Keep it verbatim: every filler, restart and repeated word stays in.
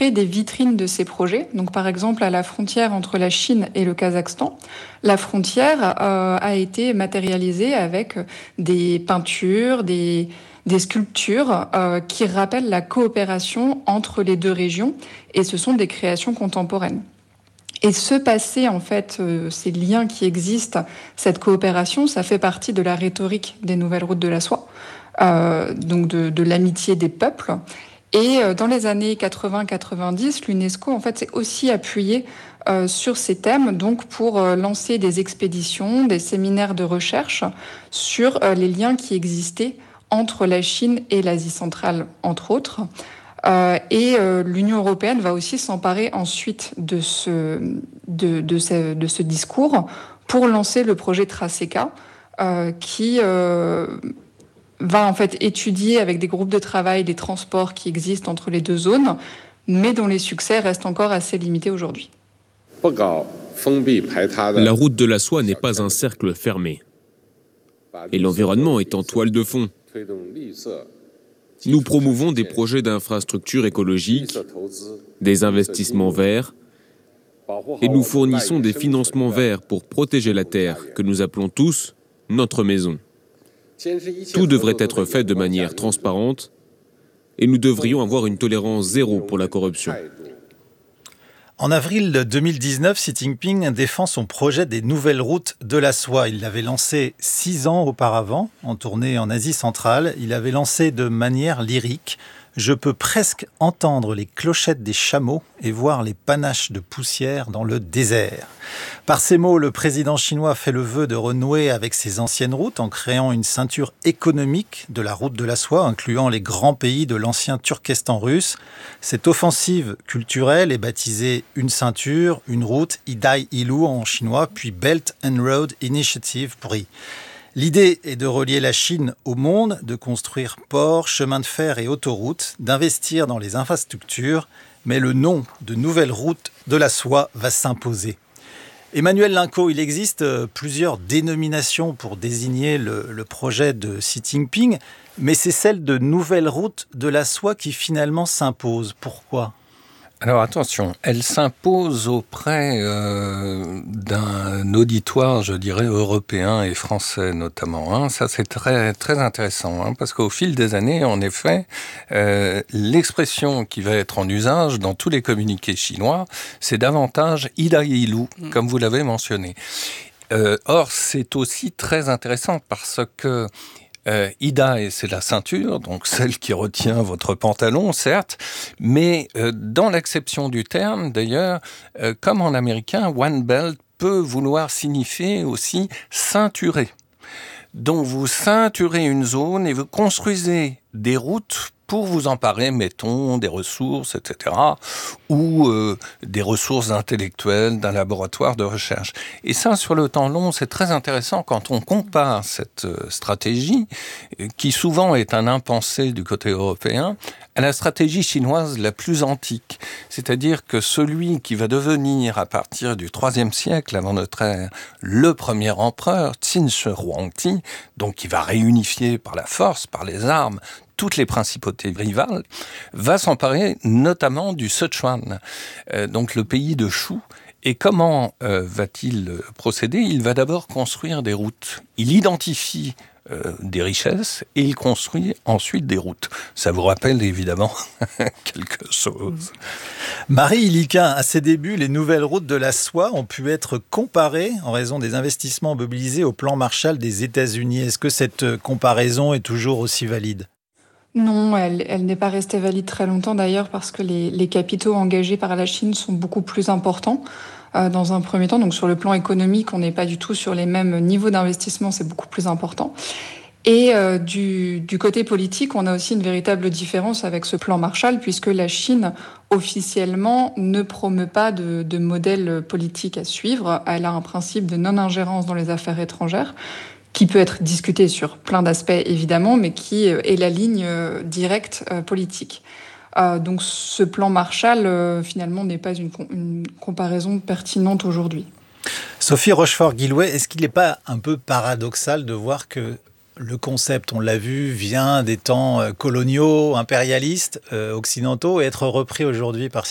créer des vitrines de ces projets. Donc par exemple, à la frontière entre la Chine et le Kazakhstan, la frontière euh, a été matérialisée avec des peintures, des, des sculptures euh, qui rappellent la coopération entre les deux régions, et ce sont des créations contemporaines. Et ce passé, en fait, euh, ces liens qui existent, cette coopération, ça fait partie de la rhétorique des nouvelles routes de la soie, euh, donc de, de l'amitié des peuples. Et euh, dans les années quatre-vingts quatre-vingt-dix, l'UNESCO, en fait, s'est aussi appuyé euh, sur ces thèmes, donc pour euh, lancer des expéditions, des séminaires de recherche sur euh, les liens qui existaient entre la Chine et l'Asie centrale, entre autres. Euh, et euh, l'Union européenne va aussi s'emparer ensuite de ce, de, de ce, de ce discours pour lancer le projet Traseca, euh, qui euh, va en fait étudier avec des groupes de travail des transports qui existent entre les deux zones, mais dont les succès restent encore assez limités aujourd'hui. La route de la soie n'est pas un cercle fermé. Et l'environnement est en toile de fond. Nous promouvons des projets d'infrastructures écologiques, des investissements verts, et nous fournissons des financements verts pour protéger la terre, que nous appelons tous notre maison. Tout devrait être fait de manière transparente, et nous devrions avoir une tolérance zéro pour la corruption. En avril deux mille dix-neuf, Xi Jinping défend son projet des nouvelles routes de la soie. Il l'avait lancé six ans auparavant, en tournée en Asie centrale. Il avait lancé de manière lyrique « Je peux presque entendre les clochettes des chameaux et voir les panaches de poussière dans le désert ». Par ces mots, le président chinois fait le vœu de renouer avec ses anciennes routes en créant une ceinture économique de la route de la soie, incluant les grands pays de l'ancien Turkestan russe. Cette offensive culturelle est baptisée une ceinture, une route, Idai Ilu en chinois, puis Belt and Road Initiative pour y. L'idée est de relier la Chine au monde, de construire ports, chemins de fer et autoroutes, d'investir dans les infrastructures, mais le nom de nouvelle route de la soie va s'imposer. Emmanuel Linco, il existe plusieurs dénominations pour désigner le, le projet de Xi Jinping, mais c'est celle de nouvelle route de la soie qui finalement s'impose. Pourquoi ? Alors attention, elle s'impose auprès euh, d'un auditoire, je dirais, européen et français notamment. Hein. Ça, c'est très très intéressant, hein, parce qu'au fil des années, en effet, euh, l'expression qui va être en usage dans tous les communiqués chinois, c'est davantage « Idai Ilu », comme vous l'avez mentionné. Euh, or, c'est aussi très intéressant parce que Euh, Idai, c'est la ceinture, donc celle qui retient votre pantalon, certes, mais euh, dans l'acception du terme, d'ailleurs, euh, comme en américain, one belt peut vouloir signifier aussi ceinturer. Donc vous ceinturez une zone et vous construisez des routes pour vous emparer, mettons, des ressources, et cetera, ou euh, des ressources intellectuelles d'un laboratoire de recherche. Et ça, sur le temps long, c'est très intéressant quand on compare cette euh, stratégie, euh, qui souvent est un impensé du côté européen, à la stratégie chinoise la plus antique. C'est-à-dire que celui qui va devenir, à partir du troisième siècle avant notre ère, le premier empereur, Qin Shi Huangdi, donc qui va réunifier par la force, par les armes, toutes les principautés rivales, va s'emparer notamment du Sichuan, euh, donc le pays de Shu. Et comment euh, va-t-il procéder ? Il va d'abord construire des routes. Il identifie euh, des richesses et il construit ensuite des routes. Ça vous rappelle évidemment quelque chose. Marie Iliquin, à ses débuts, les nouvelles routes de la soie ont pu être comparées en raison des investissements mobilisés au plan Marshall des États-Unis. Est-ce que cette comparaison est toujours aussi valide ? Non, elle, elle n'est pas restée valide très longtemps d'ailleurs parce que les, les capitaux engagés par la Chine sont beaucoup plus importants euh, dans un premier temps. Donc sur le plan économique, on n'est pas du tout sur les mêmes niveaux d'investissement, c'est beaucoup plus important. Et euh, du, du côté politique, on a aussi une véritable différence avec ce plan Marshall puisque la Chine, officiellement, ne promeut pas de, de modèle politique à suivre. Elle a un principe de non-ingérence dans les affaires étrangères, qui peut être discuté sur plein d'aspects évidemment, mais qui est la ligne directe euh, politique. Euh, donc ce plan Marshall, euh, finalement, n'est pas une, une comparaison pertinente aujourd'hui. Sophie Rochefort-Guillouet, est-ce qu'il n'est pas un peu paradoxal de voir que le concept, on l'a vu, vient des temps coloniaux, impérialistes, euh, occidentaux, et être repris aujourd'hui par